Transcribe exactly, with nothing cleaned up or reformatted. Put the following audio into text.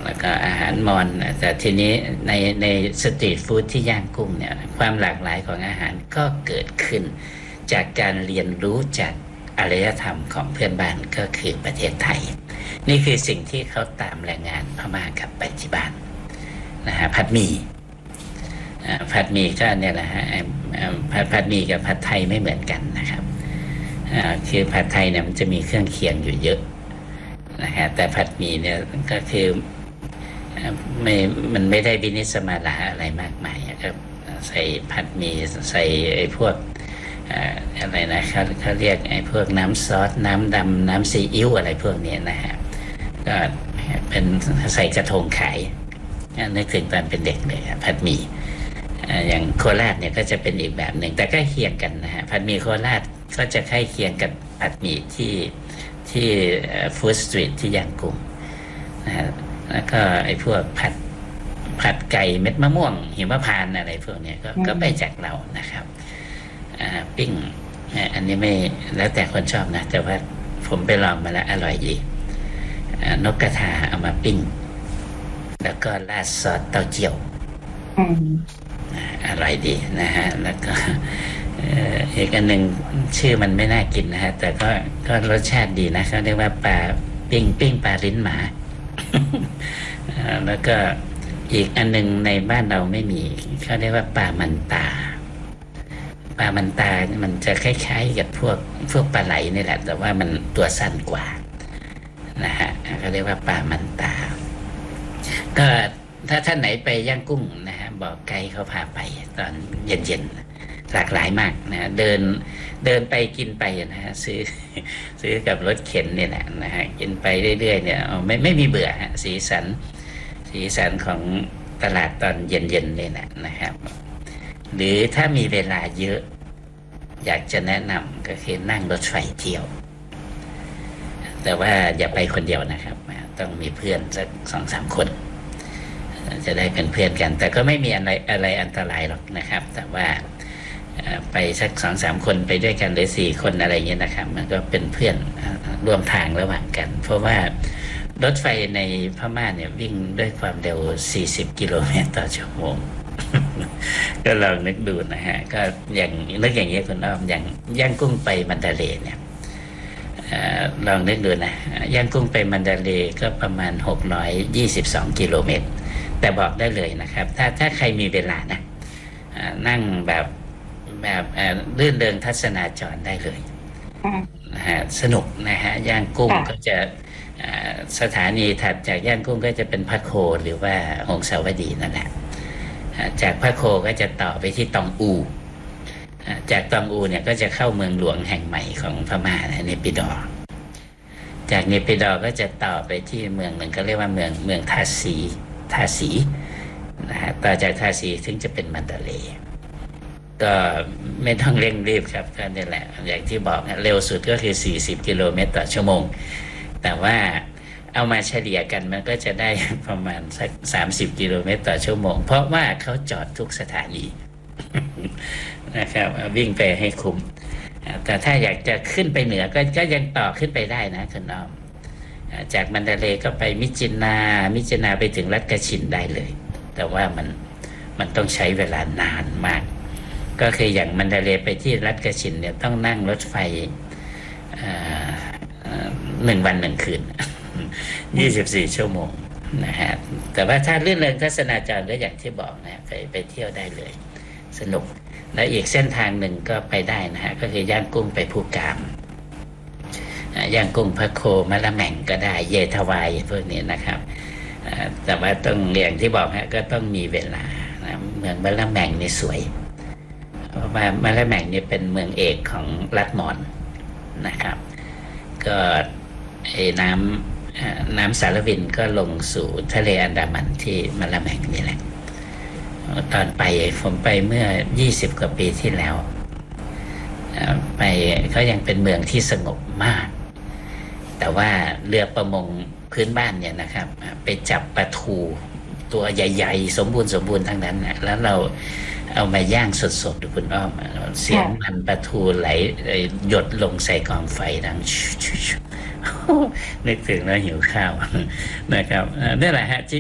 แล้วก็อาหารมอญแต่ทีนี้ในในสตรีทฟู้ดที่ย่างกุ้งเนี่ยความหลากหลายของอาหารก็เกิดขึ้นจากการเรียนรู้จากอารยธรรมของเพื่อนบ้านก็คือประเทศไทยนี่คือสิ่งที่เขาตามแรงงานพม่ากลับไปที่บ้านนะฮะผัดหมี่ผัดหมี่ก็เนี่ยแหละฮะผัดผัดหมี่กับผัดไทยไม่เหมือนกันนะครับคือผัดไทยเนี่ยมันจะมีเครื่องเคียงอยู่เยอะนะฮะแต่ผัดหมี่เนี่ยก็คือไม่มันไม่ได้บินิสมาลาอะไรมากมายครับใส่ผัดหมี่ใส่ไอ้พวกอะไรนะเขาเขาเรียกไอ้พวกน้ำซอสน้ำดำน้ำซีอิ๊วอะไรพวกนี้นะฮะก็เป็นใส่กระทงขายนึกถึงตอนเป็นเด็กเลยผัดหมี่อย่างโคราชเนี่ยก็จะเป็นอีกแบบหนึ่งแต่ใกล้เคียงกันนะฮะผัดหมี่โคราชก็จะใกล้เคียงกับผัดหมี่ที่ที่ฟู้ดสตรีทที่ย่างกุ้งนะฮะแล้วก็ไอ้พวกผัดผัดไก่เม็ดมะม่วงหิมพานต์อะไรพวกนี้ก็ก็ไปจากเรานะครับปิ้งอันนี้ไม่แล้วแต่คนชอบนะแต่ว่าผมไปลองมาแล้วอร่อยดีนกกระทาเอามาปิ้งแล้วก็ราดซอสเต้าเจี้ยวอร่อยดีนะฮะแล้วก็อีกอันหนึ่งชื่อมันไม่น่ากินนะฮะแต่ก็ก็รสชาติดีนะเขาเรียกว่าปลาปิ้งปิ้งปลาลิ้นหมาแล้วก็อีกอันหนึ่งในบ้านเราไม่มีเขาเรียกว่าปลามันตาปลามันตามันจะคล้ายๆกับพวกพวกปลาไหลนี่แหละแต่ว่ามันตัวสั้นกว่านะฮะเขาเรียกว่าปลามันตาก็ถ้าท่านไหนไปย่างกุ้งนะฮะบอกไกด์เขาพาไปตอนเย็นๆหลากหลายมากนะเดินเดินไปกินไปนะฮะซื้อซื้อกับรถเข็นเนี่ยแหละนะฮะกินไปเรื่อยๆเนี่ยไม่ไม่มีเบื่อฮะสีสันสีสันของตลาดตอนเย็นๆเนี่ยแหละนะครับหรือถ้ามีเวลาเยอะอยากจะแนะนำก็คือนั่งรถไฟเที่ยวแต่ว่าอย่าไปคนเดียวนะครับต้องมีเพื่อนสักสองสามคนจะได้เป็นเพื่อนกันแต่ก็ไม่มีอะไรอะไรอันตรายหรอกนะครับแต่ว่าไปสักสองสามคนไปด้วยกันหรือสี่คนอะไรเงี้ยนะครับมันก็เป็นเพื่อนร่วมทางระหว่างกันเพราะว่ารถไฟในพม่าเนี่ยวิ่งด้วยความเร็วสี่สิบกิโลเมตรต่อชั่วโมงก็ลองนึกดูนะฮะก็อย่างนึกอย่างนี้คุณอ้อมอย่างย่างกุ้งไปมันดาเลย์เนี่ยลองนึกดูนะย่างกุ้งไปมันดาเลย์ก็ประมาณหกร้อยยี่สิบสองกิโลเมตรแต่บอกได้เลยนะครับถ้าถ้าใครมีเวลานะนั่งแบบแบบลื่นเริงทัศนาจรได้เลยนะฮะสนุกนะฮะย่างกุ้งก็จะสถานีถัดจากย่างกุ้งก็จะเป็นพระโคหรือว่าหงสาวดีนั่นแหละจากพระโคก็จะต่อไปที่ตองอูจากตองอูเนี่ยก็จะเข้าเมืองหลวงแห่งใหม่ของพม่าเนปิดอร์จากเนปิดอร์ก็จะต่อไปที่เมืองหนึ่งก็เรียกว่าเมืองเมืองทาสีทาสีนะฮะต่อจากทาสีถึงจะเป็นมันดาเลย์ก็ไม่ต้องเร่งรีบครับก็นี่แหละอย่างที่บอกเร็วสุดก็คือสี่สิบกิโลเมตรต่อชั่วโมงแต่ว่าเอามาเฉลี่ยกันมันก็จะได้ประมาณสักสามสิบกิโลเมตรต่อชั่วโมงเพราะว่าเขาจอดทุกสถานีนะครับวิ่งไปให้คุ้มแต่ถ้าอยากจะขึ้นไปเหนือก็ก็ยังต่อขึ้นไปได้นะคุณน้องจากมันดาเลย์ก็ไปมิจินามิจินาไปถึงรัฐกชินได้เลยแต่ว่ามันมันต้องใช้เวลานานมากก็คืออย่างมันดาเลย์ไปที่รัฐกชินเนี่ยต้องนั่งรถไฟหนึ่งวันหนึ่งคืนยี่สิบสี่ชั่วโมงนะฮะแต่ว่าถ้าเรื่องเริงทัศนาจรก็อย่างที่บอกนะไปไปเที่ยวได้เลยสนุกและอีกเส้นทางหนึ่งก็ไปได้นะฮะก็คือย่างกุ้งไปภูกามย่างกุ้งพระโคมะละแม่งก็ได้เยทวายพวกนี้นะครับแต่ว่าต้องอย่างที่บอกฮะก็ต้องมีเวลานะเมืองมะละแม่งนี่สวยเพราะว่ามะละแม่งนี่เป็นเมืองเอกของรัฐมอญนะครับก็ไอ้น้ำน้ำสารวินก็ลงสู่ทะเลอันดามันที่มะละแม่งนี่แหละตอนไปผมไปเมื่อยี่สิบกว่าปีที่แล้วไปเขายังเป็นเมืองที่สงบมากแต่ว่าเรือประมงพื้นบ้านเนี่ยนะครับไปจับปลาทูตัวใหญ่ๆสมบูรณ์สมบูรณ์ทั้งนั้นนะแล้วเราเอามาย่างสดๆดูคุณอ้อมเสียงมันปลาทูไหลหยดลงใส่กองไฟดังนึกถึงแล้วหิวข้าวนะครับนี่แหละฮะ